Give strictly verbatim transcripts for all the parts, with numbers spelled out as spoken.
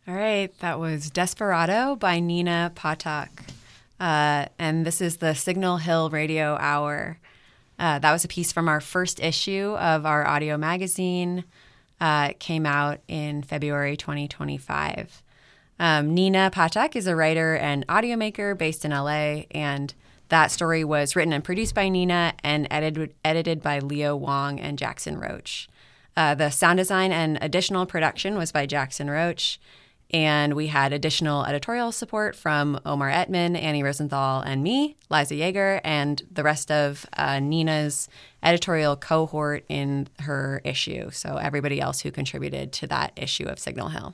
All right, that was Desperado by Nina Patak. Uh, and this is the Signal Hill Radio Hour. Uh, that was a piece from our first issue of our audio magazine. Uh, it came out in February twenty twenty-five. Um, Nina Patak is a writer and audio maker based in L A, and that story was written and produced by Nina and edited, edited by Leo Wong and Jackson Roach. Uh, the sound design and additional production was by Jackson Roach. And we had additional editorial support from Omar Etman, Annie Rosenthal, and me, Liza Yeager, and the rest of uh, Nina's editorial cohort in her issue. So everybody else who contributed to that issue of Signal Hill.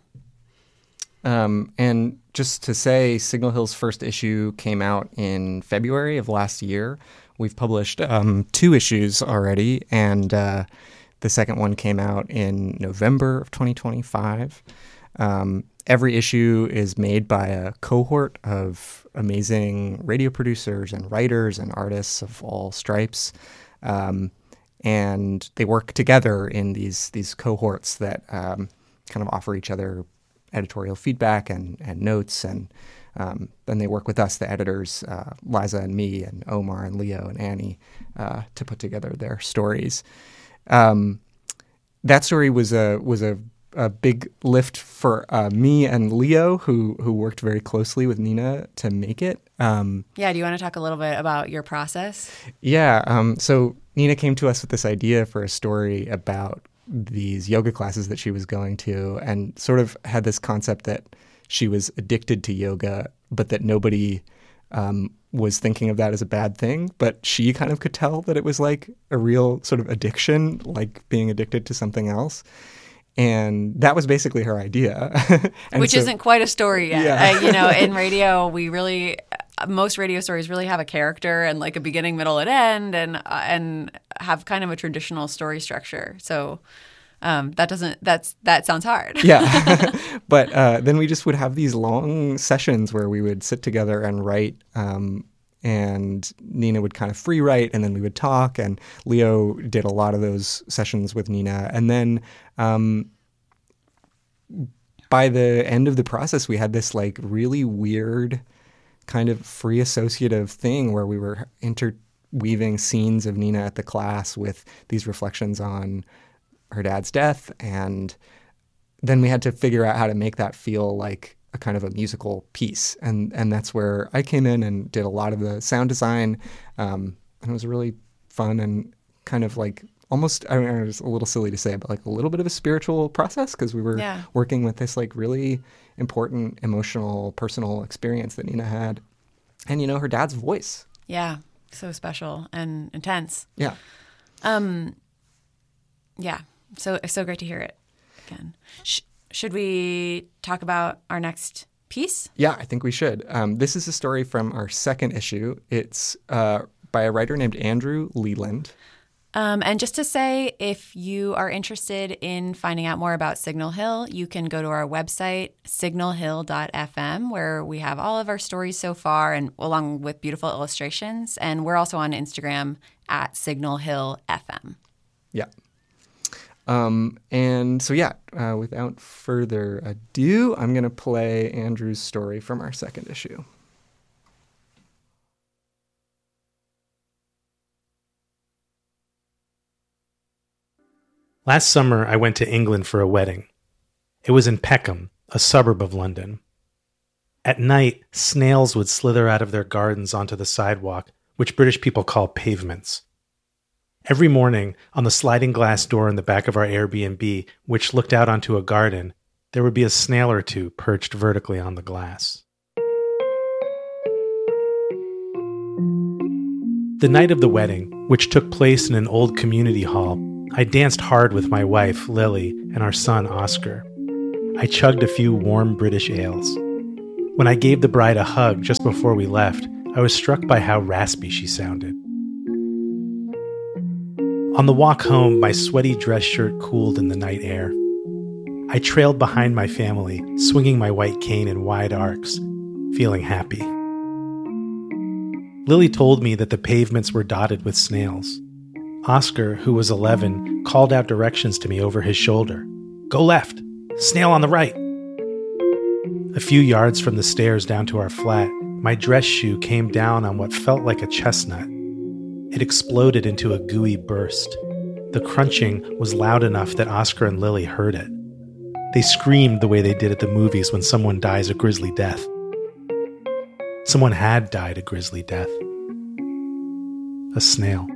Um, and just to say, Signal Hill's first issue came out in February of last year. We've published um, two issues already, and uh, the second one came out in November of twenty twenty-five. Um, Every issue is made by a cohort of amazing radio producers and writers and artists of all stripes. Um, and they work together in these these cohorts that um, kind of offer each other editorial feedback and, and notes. And um, then they work with us, the editors, uh, Liza and me and Omar and Leo and Annie, uh, to put together their stories. Um, that story was a was a a big lift for uh, me and Leo, who who worked very closely with Nina to make it. Um, yeah, do you want to talk a little bit about your process? Yeah, um, so Nina came to us with this idea for a story about these yoga classes that she was going to, and sort of had this concept that she was addicted to yoga, but that nobody um, was thinking of that as a bad thing. But she kind of could tell that it was like a real sort of addiction, like being addicted to something else. And that was basically her idea. Which so, isn't quite a story yet. Yeah. uh, you know, in radio, we really, most radio stories really have a character and like a beginning, middle, and end, and uh, and have kind of a traditional story structure. So um, that doesn't, that's that sounds hard. Yeah. But uh, then we just would have these long sessions where we would sit together and write. Um, And Nina would kind of free write, and then we would talk. And Leo did a lot of those sessions with Nina. And then um, by the end of the process, we had this like really weird kind of free associative thing where we were interweaving scenes of Nina at the class with these reflections on her dad's death. And then we had to figure out how to make that feel like a kind of a musical piece. And and that's where I came in and did a lot of the sound design. Um, and it was really fun and kind of like almost, I mean, it was a little silly to say, but like a little bit of a spiritual process, because we were yeah. working with this like really important, emotional, personal experience that Nina had. And, you know, her dad's voice. Yeah. So special and intense. Yeah. Um. Yeah. So, so great to hear it again. Sh- Should we talk about our next piece? Yeah, I think we should. Um, this is a story from our second issue. It's uh, by a writer named Andrew Leland. Um, and just to say, if you are interested in finding out more about Signal Hill, you can go to our website, signal hill dot f m, where we have all of our stories so far, and along with beautiful illustrations. And we're also on Instagram at signal hill f m. Yeah. Um, and so, yeah, uh, without further ado, I'm going to play Andrew's story from our second issue. Last summer, I went to England for a wedding. It was in Peckham, a suburb of London. At night, snails would slither out of their gardens onto the sidewalk, which British people call pavements. Every morning, on the sliding glass door in the back of our Airbnb, which looked out onto a garden, there would be a snail or two perched vertically on the glass. The night of the wedding, which took place in an old community hall, I danced hard with my wife, Lily, and our son, Oscar. I chugged a few warm British ales. When I gave the bride a hug just before we left, I was struck by how raspy she sounded. On the walk home, my sweaty dress shirt cooled in the night air. I trailed behind my family, swinging my white cane in wide arcs, feeling happy. Lily told me that the pavements were dotted with snails. Oscar, who was eleven, called out directions to me over his shoulder. Go left. Snail on the right. A few yards from the stairs down to our flat, my dress shoe came down on what felt like a chestnut. It exploded into a gooey burst. The crunching was loud enough that Oscar and Lily heard it. They screamed the way they did at the movies when someone dies a grisly death. Someone had died a grisly death. A snail.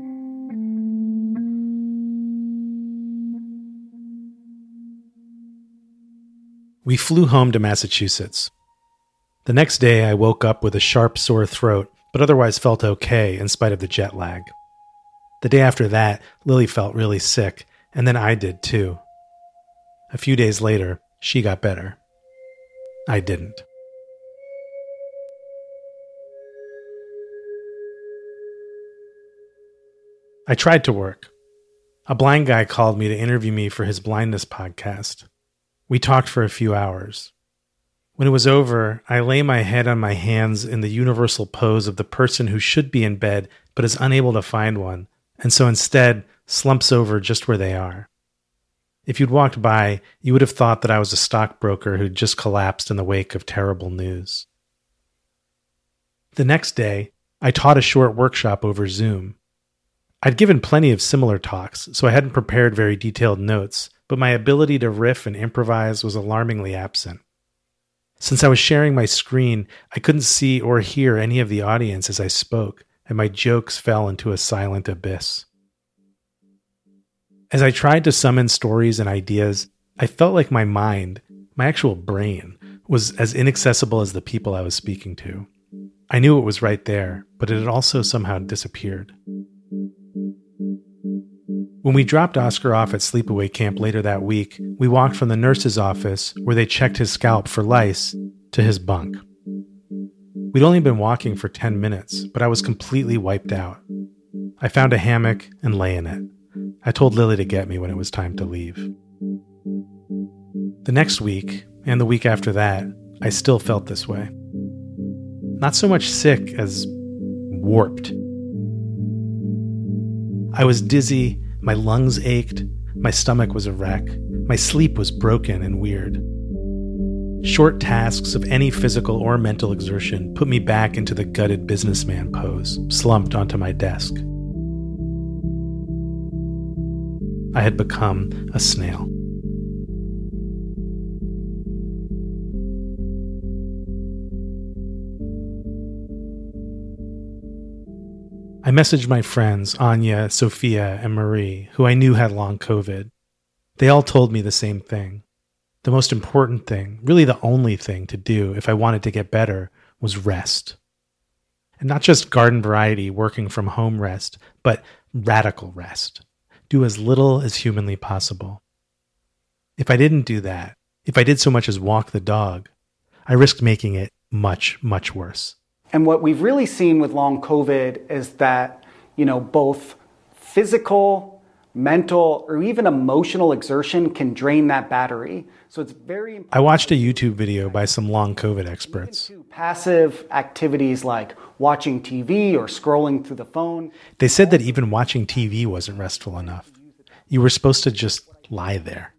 We flew home to Massachusetts. The next day, I woke up with a sharp, sore throat, but otherwise felt okay in spite of the jet lag. The day after that, Lily felt really sick, and then I did too. A few days later, she got better. I didn't. I tried to work. A blind guy called me to interview me for his blindness podcast. We talked for a few hours. When it was over, I lay my head on my hands in the universal pose of the person who should be in bed but is unable to find one, and so instead slumps over just where they are. If you'd walked by, you would have thought that I was a stockbroker who'd just collapsed in the wake of terrible news. The next day, I taught a short workshop over Zoom. I'd given plenty of similar talks, so I hadn't prepared very detailed notes, but my ability to riff and improvise was alarmingly absent. Since I was sharing my screen, I couldn't see or hear any of the audience as I spoke, and my jokes fell into a silent abyss. As I tried to summon stories and ideas, I felt like my mind, my actual brain, was as inaccessible as the people I was speaking to. I knew it was right there, but it had also somehow disappeared. When we dropped Oscar off at sleepaway camp later that week, we walked from the nurse's office, where they checked his scalp for lice, to his bunk. We'd only been walking for ten minutes, but I was completely wiped out. I found a hammock and lay in it. I told Lily to get me when it was time to leave. The next week, and the week after that, I still felt this way. Not so much sick as warped. I was dizzy, my lungs ached, my stomach was a wreck, my sleep was broken and weird. Short tasks of any physical or mental exertion put me back into the gutted businessman pose, slumped onto my desk. I had become a snail. I messaged my friends, Anya, Sophia, and Marie, who I knew had long COVID. They all told me the same thing. The most important thing, really the only thing to do if I wanted to get better, was rest. And not just garden variety working from home rest, but radical rest. Do as little as humanly possible. If I didn't do that, if I did so much as walk the dog, I risked making it much, much worse. And what we've really seen with long COVID is that, you know, both physical, mental, or even emotional exertion can drain that battery. So it's very important. I watched a YouTube video by some long COVID experts. Passive activities like watching T V or scrolling through the phone. They said that even watching T V wasn't restful enough. You were supposed to just lie there.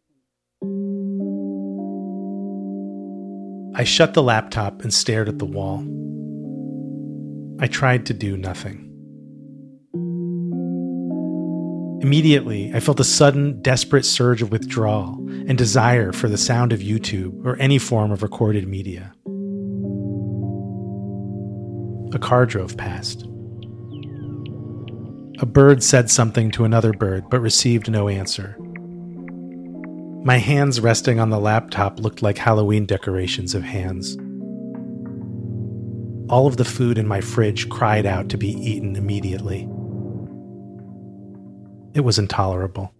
I shut the laptop and stared at the wall. I tried to do nothing. Immediately, I felt a sudden, desperate surge of withdrawal and desire for the sound of YouTube or any form of recorded media. A car drove past. A bird said something to another bird, but received no answer. My hands resting on the laptop looked like Halloween decorations of hands. All of the food in my fridge cried out to be eaten immediately. It was intolerable.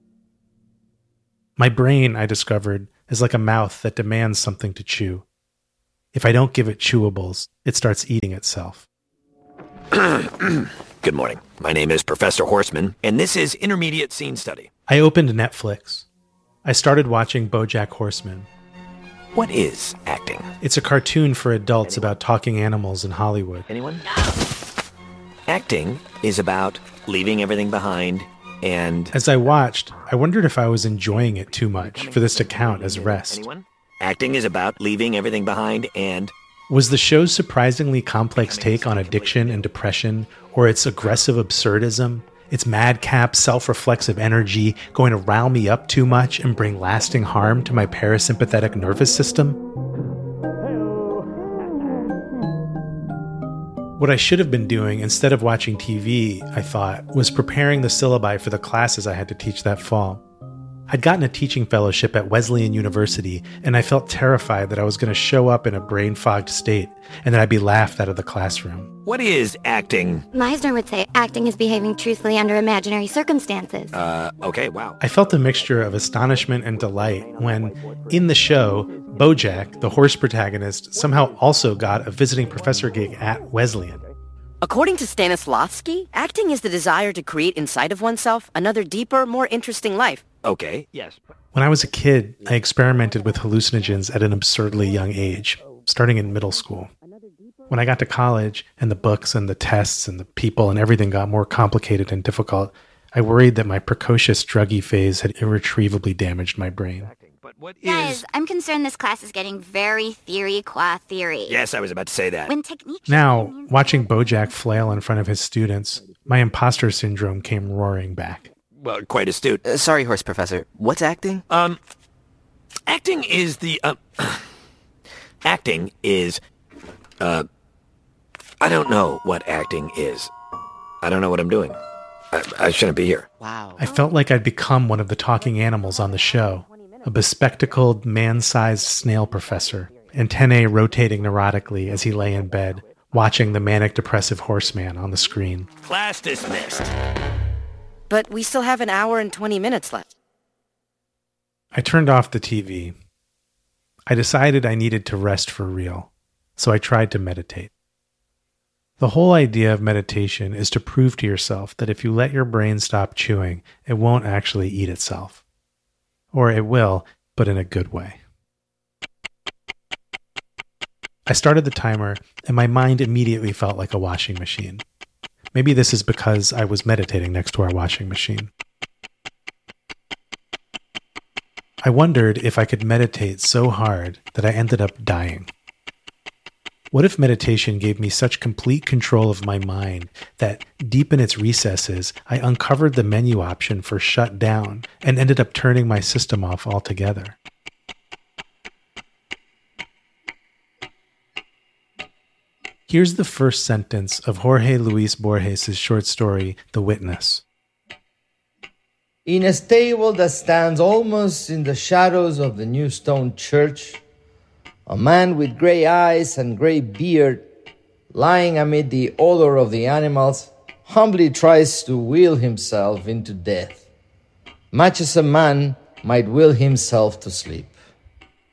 My brain, I discovered, is like a mouth that demands something to chew. If I don't give it chewables, it starts eating itself. Good morning. My name is Professor Horseman, and this is Intermediate Scene Study. I opened Netflix. I started watching BoJack Horseman. What is acting? It's a cartoon for adults Anyone? about talking animals in Hollywood. Anyone? Acting is about leaving everything behind and... As I watched, I wondered if I was enjoying it too much for this to count as rest. Anyone? Acting is about leaving everything behind and... Was the show's surprisingly complex take on addiction and depression, or its aggressive absurdism, its madcap, self-reflexive energy going to rile me up too much and bring lasting harm to my parasympathetic nervous system? What I should have been doing instead of watching T V, I thought, was preparing the syllabi for the classes I had to teach that fall. I'd gotten a teaching fellowship at Wesleyan University, and I felt terrified that I was going to show up in a brain-fogged state and that I'd be laughed out of the classroom. What is acting? Meisner would say acting is behaving truthfully under imaginary circumstances. Uh, okay, wow. I felt a mixture of astonishment and delight when, in the show, Bojack, the horse protagonist, somehow also got a visiting professor gig at Wesleyan. According to Stanislavski, acting is the desire to create inside of oneself another deeper, more interesting life. Okay, yes. When I was a kid, I experimented with hallucinogens at an absurdly young age, starting in middle school. When I got to college, and the books and the tests and the people and everything got more complicated and difficult, I worried that my precocious druggy phase had irretrievably damaged my brain. But what is... Guys, I'm concerned this class is getting very theory qua theory. Yes, I was about to say that. When technique... Now, watching Bojack flail in front of his students, my imposter syndrome came roaring back. Well, quite astute. Uh, sorry, horse professor. What's acting? Um, acting is the, uh, acting is, uh, I don't know what acting is. I don't know what I'm doing. I, I shouldn't be here. Wow. I felt like I'd become one of the talking animals on the show, a bespectacled, man-sized snail professor, antennae rotating neurotically as he lay in bed, watching the manic-depressive horseman on the screen. Class dismissed. But we still have an hour and twenty minutes left. I turned off the T V. I decided I needed to rest for real, so I tried to meditate. The whole idea of meditation is to prove to yourself that if you let your brain stop chewing, it won't actually eat itself. Or it will, but in a good way. I started the timer, and my mind immediately felt like a washing machine. Maybe this is because I was meditating next to our washing machine. I wondered if I could meditate so hard that I ended up dying. What if meditation gave me such complete control of my mind that, deep in its recesses, I uncovered the menu option for shut down and ended up turning my system off altogether? Here's the first sentence of Jorge Luis Borges' short story, The Witness. In a stable that stands almost in the shadows of the new stone church, a man with gray eyes and gray beard, lying amid the odor of the animals, humbly tries to will himself into death, much as a man might will himself to sleep.